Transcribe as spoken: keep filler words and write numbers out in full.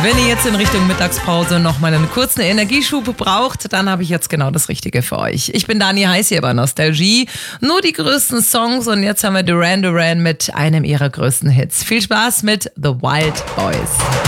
Wenn ihr jetzt in Richtung Mittagspause noch mal einen kurzen Energieschub braucht, dann habe ich jetzt genau das Richtige für euch. Ich bin Dani Heiß hier bei Nostalgie. Nur die größten Songs und jetzt haben wir Duran Duran mit einem ihrer größten Hits. Viel Spaß mit The Wild Boys.